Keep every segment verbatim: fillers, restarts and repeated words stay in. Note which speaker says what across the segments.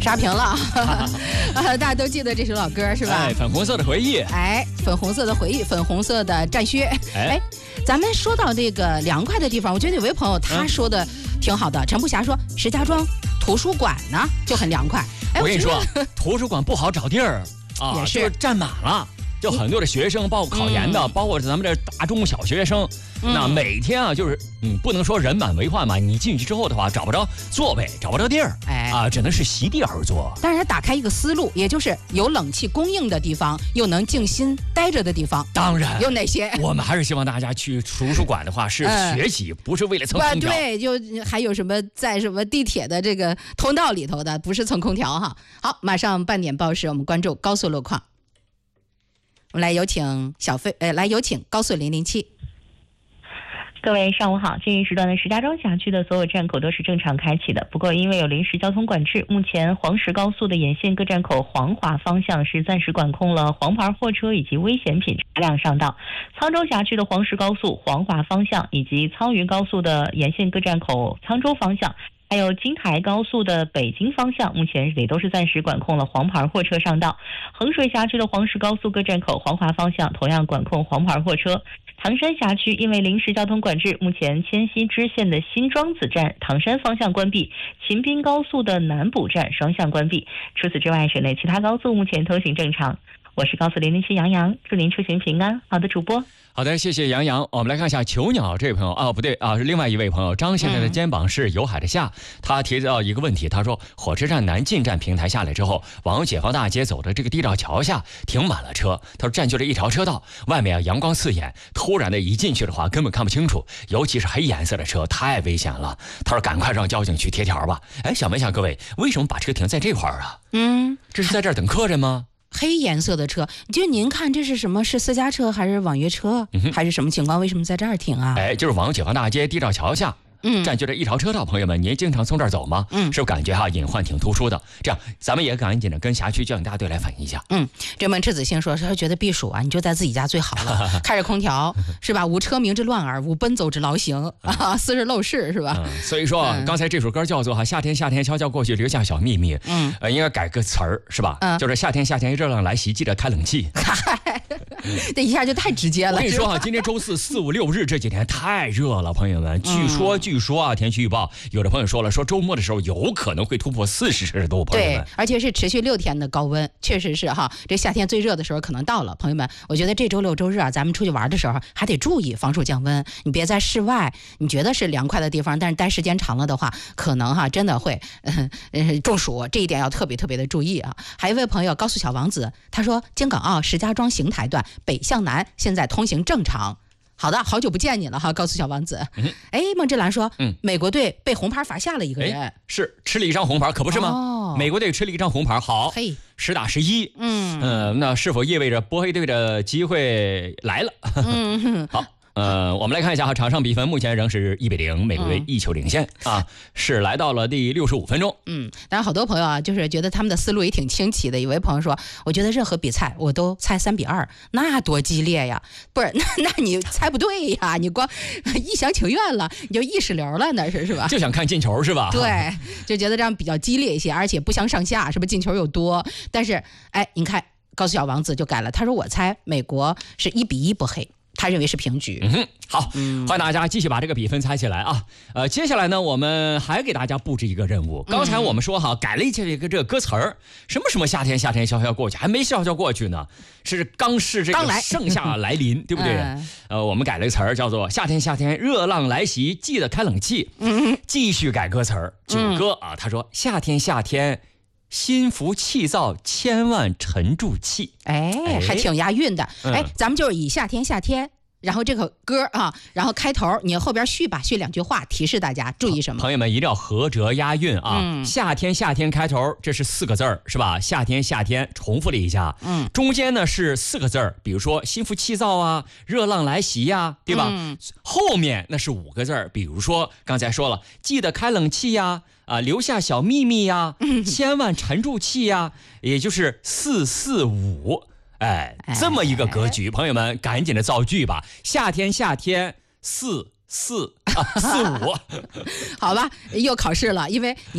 Speaker 1: 刷屏了。啊，大家都记得这首老歌是吧？
Speaker 2: 哎，粉红色的回忆。
Speaker 1: 哎，粉红色的回忆，粉红色的战靴。哎。哎咱们说到这个凉快的地方，我觉得有位朋友他说的挺好的。陈不霞说，石家庄图书馆呢就很凉快。
Speaker 2: 哎，我跟你说，图书馆不好找地儿啊，
Speaker 1: 也是
Speaker 2: 就是占满了。就很多的学生，包括考研的，嗯、包括咱们这大中小学生，嗯、那每天啊，就是嗯，不能说人满为患嘛。你进去之后的话，找不着座位，找不着地儿，哎啊，只能是席地而坐。
Speaker 1: 但是它打开一个思路，也就是有冷气供应的地方，又能静心待着的地方。
Speaker 2: 当然
Speaker 1: 有哪些？
Speaker 2: 我们还是希望大家去图书馆的话是学习，嗯、不是为了蹭空调。
Speaker 1: 对，就还有什么在什么地铁的这个通道里头的，不是蹭空调哈。好，马上半点报时，我们关注高速路况。我们来有请小飞，呃，来有请高速零零七。
Speaker 3: 各位上午好，这一时段的石家庄辖区的所有站口都是正常开启的，不过因为有临时交通管制，目前黄石高速的沿线各站口黄华方向是暂时管控了黄牌货车以及危险品车辆上道。沧州辖区的黄石高速黄华方向以及沧渝高速的沿线各站口沧州方向，还有京台高速的北京方向，目前也都是暂时管控了黄牌货车上道。衡水辖区的黄石高速各站口黄华方向同样管控黄牌货车。唐山辖区因为临时交通管制，目前迁西支线的新庄子站唐山方向关闭，秦滨高速的南补站双向关闭。除此之外，省内其他高速目前通行正常。我是高速零零七杨洋，祝您出行平安。好的，主播。
Speaker 2: 好的，谢谢杨洋。我们来看一下囚鸟这位朋友啊，不对啊，是另外一位朋友张先生的肩膀是有海的下，嗯、他提到一个问题，他说火车站南进站平台下来之后，往解放大街走的这个地道桥下停满了车，他说占据了一条车道，外面啊阳光刺眼，突然的一进去的话根本看不清楚，尤其是黑颜色的车太危险了。他说赶快让交警去贴条吧。哎，想问一下各位，为什么把车停在这块儿啊？嗯，这是在这儿等客人吗？
Speaker 1: 黑颜色的车，就您看这是什么？是私家车还是网约车，嗯、还是什么情况？为什么在这儿停啊？
Speaker 2: 哎，就是往解放大街地道桥下。嗯，占据了一条车道，朋友们，您经常从这儿走吗？嗯，是不是感觉哈隐患挺突出的？这样，咱们也赶紧的跟辖区交警大队来反映一下。
Speaker 1: 嗯，这门赤子星说，他觉得避暑啊，你就在自己家最好了，开着空调是吧？无车鸣之乱耳，无奔走之劳形啊，斯日陋室是吧？
Speaker 2: 嗯、所以说、嗯、刚才这首歌叫做哈夏天夏天悄悄过去，留下小秘密。嗯，呃，应该改个词儿是吧？嗯，就是夏天夏天热浪来袭，记得开冷气。
Speaker 1: 这一下就太直接了。
Speaker 2: 我跟你说哈，今天周四四五六日这几天太热了，朋友们，据说。嗯据说啊，天气预报有的朋友说了，说周末的时候有可能会突破四十摄氏度，朋友们。
Speaker 1: 对，而且是持续六天的高温，确实是哈，这夏天最热的时候可能到了，朋友们。我觉得这周六周日啊，咱们出去玩的时候还得注意防暑降温，你别在室外，你觉得是凉快的地方，但是待时间长了的话，可能哈真的会呃呃中暑，这一点要特别特别的注意啊。还有一位朋友高速小王子，他说京港澳石家庄邢台段北向南现在通行正常。好的，好久不见你了哈，告诉小王子。嗯、哎，孟志兰说，嗯，美国队被红牌罚下了一个人，
Speaker 2: 是吃了一张红牌，可不是吗？哦、美国队吃了一张红牌，好，嘿，十打十一，嗯嗯、呃，那是否意味着波黑队的机会来了？嗯，好。呃，我们来看一下哈，场上比分目前仍是一比零，美国队一球领先、嗯、啊，是来到了第六十五分钟。
Speaker 1: 嗯，当然好多朋友啊，就是觉得他们的思路也挺清奇的。有位朋友说，我觉得任何比赛我都猜三比二，那多激烈呀！不是，那那你猜不对呀，你光一厢情愿了，你就意识流了，那是是吧？
Speaker 2: 就想看进球是吧？
Speaker 1: 对，就觉得这样比较激烈一些，而且不相上下，是不是进球又多？但是，哎，你看，高速小王子就改了，他说我猜美国是一比一波黑。他认为是平局。
Speaker 2: 嗯哼，好，嗯、欢迎大家继续把这个比分猜起来啊。呃，接下来呢，我们还给大家布置一个任务。刚才我们说哈，改了一这个这个歌词儿，什么什么夏天夏天悄悄过去，还没悄悄过去呢，是刚是这个盛夏来临，对不对？嗯、呃，我们改了一个词儿，叫做夏天夏天热浪来袭，记得开冷气。嗯，继续改歌词儿，九歌啊，他说夏天夏天。心浮气躁，千万沉住气。
Speaker 1: 哎，还挺押韵的。哎，嗯、咱们就是以夏天夏天，然后这个歌啊，然后开头你后边续吧，续两句话，提示大家注意什么。
Speaker 2: 朋友们一定要合辙押韵啊！嗯、夏天夏天开头，这是四个字儿，是吧？夏天夏天重复了一下。嗯，中间呢是四个字儿，比如说心浮气躁啊，热浪来袭呀、啊，对吧？嗯、后面那是五个字儿，比如说刚才说了，记得开冷气呀、啊。啊，留下小秘密呀，千万沉住气呀，也就是四四五，哎，这么一个格局，朋友们赶紧的造句吧。夏天夏天四四啊四五，
Speaker 1: 好吧，又考试了，因为你看。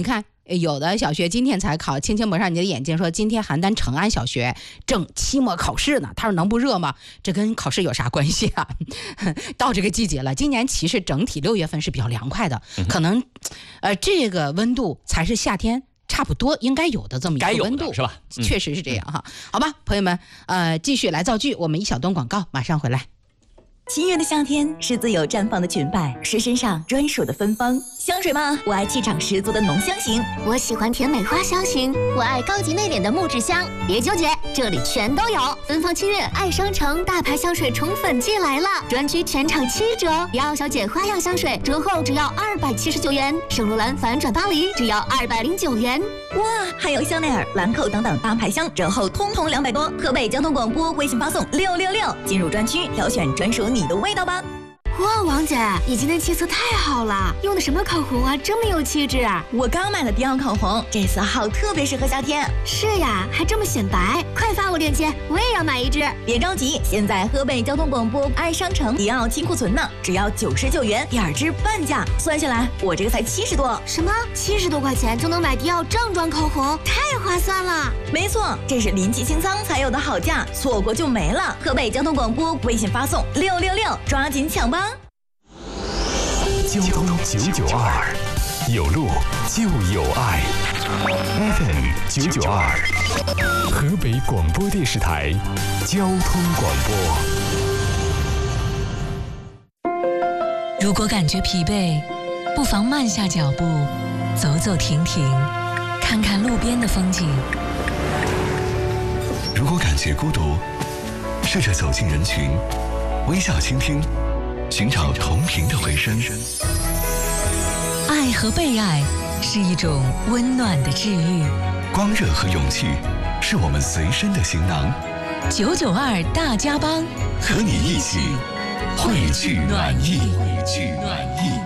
Speaker 1: 有的小学今天才考，轻轻蒙上你的眼睛，说今天邯郸成安小学正期末考试呢。他说能不热吗？这跟考试有啥关系啊？到这个季节了，今年其实整体六月份是比较凉快的，可能，呃，这个温度才是夏天差不多应该有的这么一个温度，
Speaker 2: 是吧？
Speaker 1: 嗯、确实是这样哈。好吧，朋友们，呃，继续来造句，我们一小段广告，马上回来。
Speaker 4: 七月的夏天是自由绽放的裙摆，是身上专属的芬芳。香水吗？我爱气场十足的浓香型，
Speaker 5: 我喜欢甜美花香型，我爱高级内敛的木质香。别纠结，这里全都有。芬芳七月爱商城大牌香水宠粉季来了，专区全场七折，迪奥小姐花样香水折后只要二百七十九元，圣罗兰反转巴黎只要二百零九元。
Speaker 4: 哇，还有香奈儿、兰蔻等等大牌香折后通通两百多。河北交通广播微信发送六六六，进入专区挑选专属你的味道吧。
Speaker 5: 哇，王姐，你今天气色太好了，用的什么口红啊，这么有气质啊！
Speaker 4: 我刚买了迪奥口红，这色号特别适合夏天。
Speaker 5: 是呀，还这么显白，快发我链接，我也要买一支。
Speaker 4: 别着急，现在河北交通广播爱商城迪奥清库存呢，只要九十九元，第二支半价，算下来我这个才七十多。
Speaker 5: 什么？七十多块钱就能买迪奥正装口红，太划算了！
Speaker 4: 没错，这是临期清仓才有的好价，错过就没了。河北交通广播微信发送六六六，抓紧抢吧！
Speaker 6: 交通九九二，有路就有爱。F M 九九二，河北广播电视台交通广播。
Speaker 7: 如果感觉疲惫，不妨慢下脚步，走走停停，看看路边的风景。
Speaker 8: 如果感觉孤独，试着走进人群，微笑倾听，寻找同频的回声。
Speaker 7: 爱和被爱是一种温暖的治愈，
Speaker 8: 光热和勇气是我们随身的行囊。
Speaker 7: 九九二大家帮，
Speaker 8: 和你一起汇聚暖意，汇聚暖意。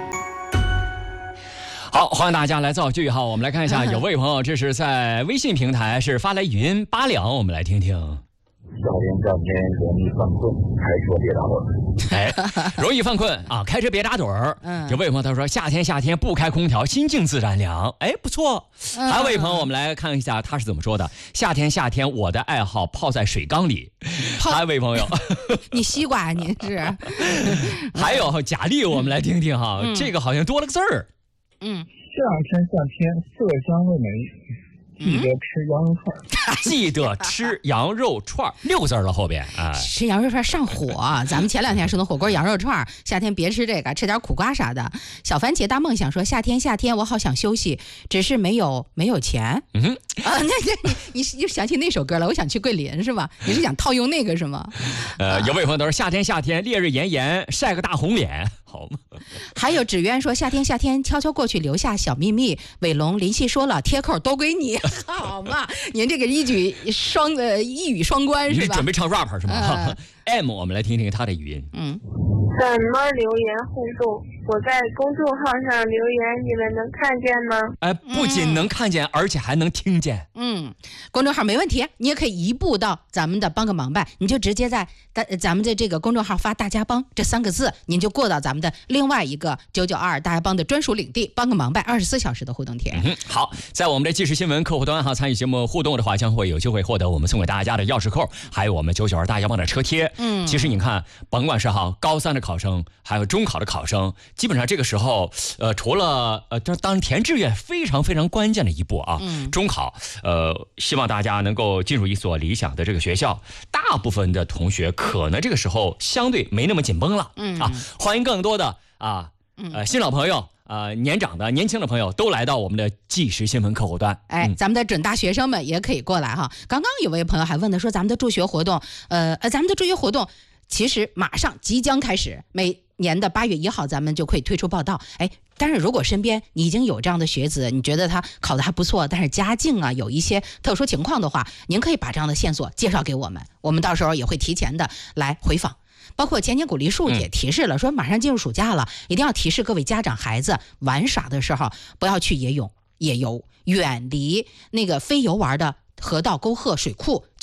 Speaker 2: 好，欢迎大家来造句哈。我们来看一下，有位朋友这是在微信平台是发来语音八两，我们来听听。
Speaker 9: 夏天夏天容易犯困，开车别打盹儿。
Speaker 2: 哎，容易犯困啊，开车别打盹儿。嗯，有位朋友他说夏天夏天不开空调，心境自然凉。哎，不错。嗯、还有位朋友，我们来看一下他是怎么说的：夏天夏天我的爱好泡在水缸里。还有位朋友，
Speaker 1: 你西瓜您是？
Speaker 2: 还有贾丽，我们来听听哈，嗯、这个好像多了个字儿。
Speaker 1: 嗯，
Speaker 9: 夏天夏天色香味美。记得吃羊肉串，
Speaker 2: 记得吃羊肉串，六字了后边啊。
Speaker 1: 吃羊肉串上火，咱们前两天说的火锅羊肉串，夏天别吃这个，吃点苦瓜啥的。小番茄大梦想说，夏天夏天我好想休息，只是没有没有钱。嗯啊，那那你你又想起那首歌了，我想去桂林是吧？你是想套用那个是吗？
Speaker 2: 呃，有位朋友都说夏天夏天烈日炎炎，晒个大红脸。好吗？
Speaker 1: 还有纸鸢说夏天夏天悄悄过去留下小秘密。伟龙林夕说了贴扣都归你，好嘛？您这个一举双呃一语双关是吧？
Speaker 2: 你准备唱 rap 是吗、呃、？M， 我们来听听他的语音。
Speaker 1: 嗯，
Speaker 10: 怎么留言互动？我在公众号上留言，你们能看见吗？
Speaker 2: 哎，不仅能看见，嗯、而且还能听见。
Speaker 1: 嗯，公众号没问题，你也可以移步到咱们的帮个忙呗，你就直接在咱们的这个公众号发大家帮这三个字，您就过到咱们的另外一个九九二大家帮的专属领地，帮个忙呗，二十四小时的互动帖。
Speaker 2: 嗯、好，在我们的即时新闻客户端哈，参与节目互动的话，将会有机会获得我们送给大家的钥匙扣，还有我们九九二大家帮的车贴。嗯，其实你看，甭管是哈高三的考生，还有中考的考生，基本上这个时候，呃，除了呃，当然填志愿非常非常关键的一步啊。嗯，中考，呃，希望大家能够进入一所理想的这个学校。大部分的同学可能这个时候相对没那么紧绷了。嗯啊，欢迎更多的啊，呃，新老朋友。呃，年长的、年轻的朋友都来到我们的即时新闻客户端。
Speaker 1: 哎，嗯、咱们的准大学生们也可以过来哈。刚刚有位朋友还问的说，咱们的助学活动，呃呃，咱们的助学活动其实马上即将开始，每年的八月一号咱们就可以推出报道。哎，但是如果身边你已经有这样的学子，你觉得他考得还不错，但是家境啊有一些特殊情况的话，您可以把这样的线索介绍给我们，我们到时候也会提前的来回访。包括前年鼓励树也提示了，说马上进入暑假了，一定要提示各位家长孩子玩耍的时候不要去野泳野游，远离那个非游玩的河道沟壑水库，绝对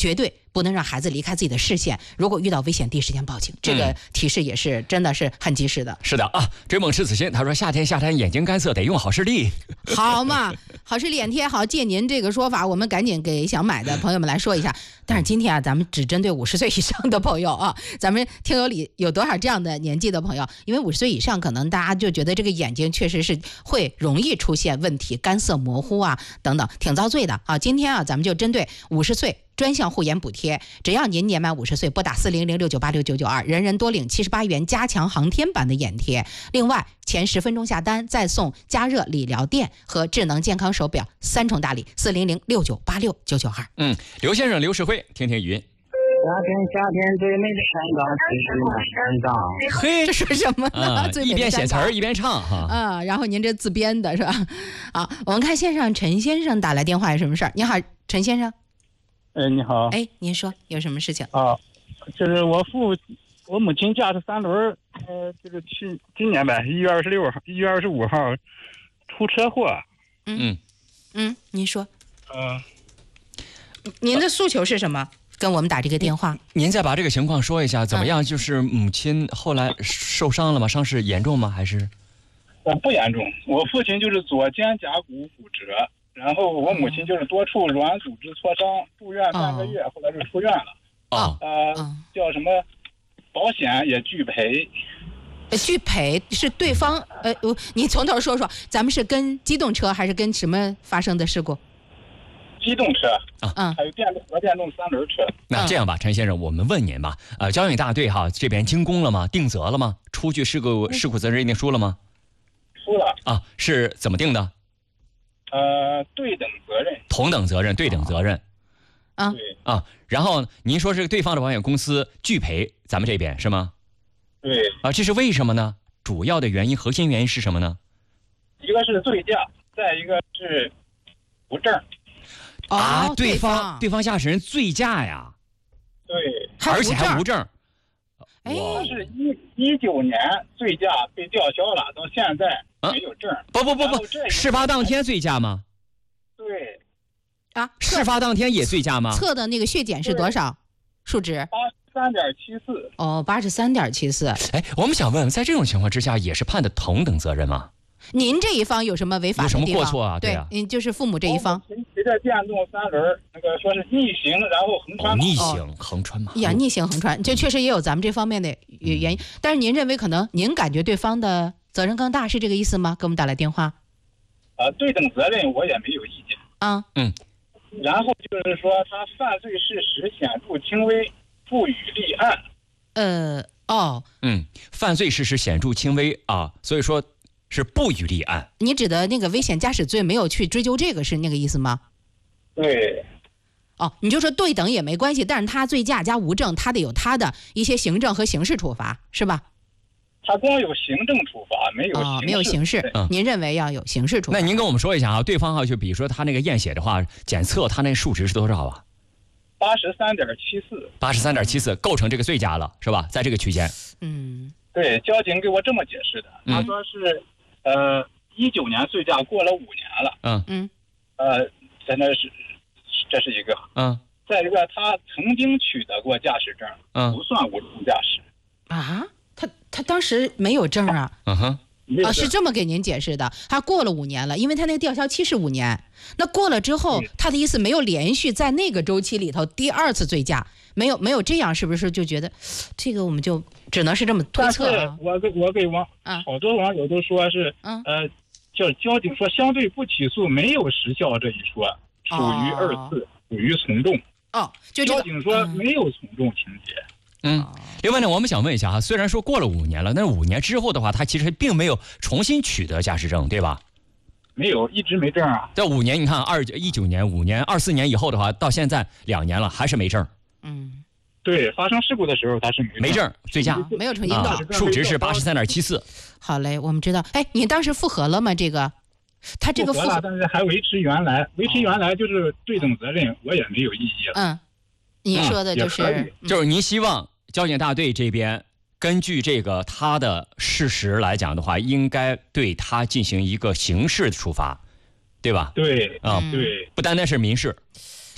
Speaker 1: 不能让孩子离开自己的视线。如果遇到危险，第一时间报警。这个提示也是真的是很及时的。
Speaker 2: 是的啊，追梦赤子心，他说夏天夏天眼睛干涩得用好视力。
Speaker 1: 好嘛，好视力眼贴好，借您这个说法，我们赶紧给想买的朋友们来说一下。但是今天啊，咱们只针对五十岁以上的朋友啊，咱们听友里有多少这样的年纪的朋友？因为五十岁以上，可能大家就觉得这个眼睛确实是会容易出现问题，干涩模糊啊等等，挺遭罪的啊。今天啊，咱们就针对五十岁专项护眼补贴，只要您年满五十岁，拨打四零零六九八六九九二，人人多领七十八元加强航天版的眼贴。另外，前十分钟下单再送加热理疗垫和智能健康手表三重大礼。四零零六九八六九九二。
Speaker 2: 嗯，刘先生刘世辉，听听语音。
Speaker 11: 夏天夏天最美的山岗是山岗。
Speaker 1: 嘿，这说什么呢？
Speaker 2: 啊、
Speaker 1: 最美
Speaker 2: 一边写词儿一边唱哈。
Speaker 1: 啊，然后您这自编的是吧？好，我们看线上陈先生打来电话有什么事儿？你好，陈先生。
Speaker 12: 哎，你好。
Speaker 1: 哎，您说有什么事情？
Speaker 12: 啊，就是我父我母亲驾驶三轮，呃，这个去今年呗，一月二十六号，一月二十五号出车祸。
Speaker 1: 嗯嗯，您说。
Speaker 12: 嗯、呃。
Speaker 1: 您的诉求是什么？跟我们打这个电话。
Speaker 2: 您再把这个情况说一下，怎么样？就是母亲后来受伤了吗？伤势严重吗？还是？
Speaker 12: 呃，不严重。我父亲就是左肩胛骨骨折，然后我母亲就是多处软组织挫伤，住院半个月，后来就出院了。
Speaker 2: 啊，
Speaker 12: 呃，叫什么？保险也拒赔。
Speaker 1: 拒赔是对方呃，你从头说说，咱们是跟机动车还是跟什么发生的事故？
Speaker 12: 机动车
Speaker 2: 啊，
Speaker 1: 嗯，
Speaker 12: 还有电动和电动三轮车。
Speaker 2: 那这样吧，陈先生，我们问您吧，呃，交警大队哈这边经公了吗？定责了吗？出具事故事故责任认定书了吗？
Speaker 12: 出了
Speaker 2: 啊，是怎么定的？
Speaker 12: 呃，对等责任，
Speaker 2: 同等责任，对等责任。
Speaker 1: 啊，
Speaker 12: 对
Speaker 2: 啊，然后您说是对方的保险公司拒赔咱们这边是吗？
Speaker 12: 对。
Speaker 2: 啊，这是为什么呢？主要的原因，核心原因是什么呢？
Speaker 12: 一个是醉驾，再一个是无证。
Speaker 2: 啊，
Speaker 1: 哦、
Speaker 2: 对方
Speaker 1: 对方
Speaker 2: 对方驾驶人醉驾呀，
Speaker 12: 对，
Speaker 2: 而且还无证。
Speaker 1: 哎，
Speaker 12: 他是一一九年醉驾被吊销了，到现在没有证。
Speaker 2: 啊、不不不不，事发当天醉驾吗？
Speaker 12: 对。
Speaker 1: 啊，
Speaker 2: 事发当天也醉驾吗？
Speaker 1: 测的那个血检是多少？数值？
Speaker 12: 八十三点七四。
Speaker 1: 哦，八十三点七四。
Speaker 2: 哎，我们想问问，在这种情况之下，也是判的同等责任吗？
Speaker 1: 您这一方有什么违法的地方？
Speaker 2: 有什么过错啊？
Speaker 1: 对
Speaker 2: 啊，
Speaker 1: 嗯，就是父母这一方。
Speaker 12: 骑着电动三轮，那个说是逆行，然后横穿、
Speaker 2: 哦。逆行横穿马路。
Speaker 1: 呀，逆行横穿，这确实也有咱们这方面的原因。嗯、但是您认为可能您感觉对方的责任更大，是这个意思吗？给我们打来电话。
Speaker 12: 呃，对等责任我也没有意见。
Speaker 1: 啊，
Speaker 2: 嗯。
Speaker 12: 然后就是说他犯罪事实显著轻微，不予立案。
Speaker 1: 呃，哦，
Speaker 2: 嗯，犯罪事实显著轻微啊，所以说。是不予立案。
Speaker 1: 你指的那个危险驾驶罪没有去追究，这个是那个意思吗？
Speaker 12: 对。
Speaker 1: 哦，你就说对等也没关系，但是他醉驾加无证，他得有他的一些行政和刑事处罚，是吧？
Speaker 12: 他光有行政处罚，没有
Speaker 1: 哦，没有刑事。
Speaker 2: 嗯，
Speaker 1: 您认为要有刑事处罚？
Speaker 2: 那您跟我们说一下啊，对方啊，就比如说他那个验血的话，检测他那数值是多少啊？
Speaker 12: 八十三点七四。
Speaker 2: 八十三点七四，构成这个醉驾了，是吧？在这个区间。
Speaker 1: 嗯，
Speaker 12: 对，交警给我这么解释的，他说是。呃，一九年醉驾过了五年了。
Speaker 2: 嗯
Speaker 1: 嗯，
Speaker 12: 呃，现在是这是一个。
Speaker 2: 嗯。
Speaker 12: 再一个，他曾经取得过驾驶证，
Speaker 2: 嗯，
Speaker 12: 不算无证驾驶。
Speaker 1: 啊？他他当时没有证啊？
Speaker 2: 嗯哼。
Speaker 1: 啊，是这么给您解释的。他过了五年了，因为他那个吊销期是五年。那过了之后，他的意思没有连续在那个周期里头第二次醉驾，没有没有这样，是不是就觉得这个我们就只能是这么推测啊？
Speaker 12: 我给我给网好多网友都说是，
Speaker 1: 嗯、
Speaker 12: 呃，叫交警说相对不起诉没有时效这一说，属于二次，属于从重。
Speaker 1: 哦，就这个、
Speaker 12: 交警说没有从重情节。
Speaker 2: 嗯，另外呢，我们想问一下啊，虽然说过了五年了，但是五年之后的话，他其实并没有重新取得驾驶证，对吧？
Speaker 12: 没有，一直没证啊。
Speaker 2: 这五年，你看二一九年、五年、二四年以后的话，到现在两年了，还是没证。
Speaker 1: 嗯，
Speaker 12: 对，发生事故的时候他是没
Speaker 2: 没证，醉驾，
Speaker 1: 没有重新到，
Speaker 2: 数值是八十三点七四。
Speaker 1: 好嘞，我们知道。哎，你当时复核了吗？这个，他这个
Speaker 12: 复核了，但是还维持原来，维持原来就是对等责任，我也没有异议了。
Speaker 1: 嗯，您说的就是，
Speaker 2: 嗯、就是您希望交警大队这边根据这个他的事实来讲的话，应该对他进行一个刑事处罚，对吧？
Speaker 12: 对，
Speaker 2: 啊、
Speaker 12: 嗯，对，
Speaker 2: 不单单是民事，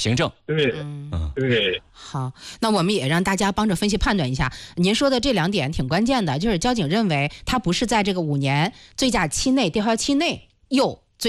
Speaker 2: 行政。
Speaker 12: 对，
Speaker 2: 嗯，
Speaker 12: 对。
Speaker 1: 好，那我们也让大家帮着分析判断一下。您说的这两点挺关键的，就是交警认为他不是在这个五年醉驾期内、吊销期内又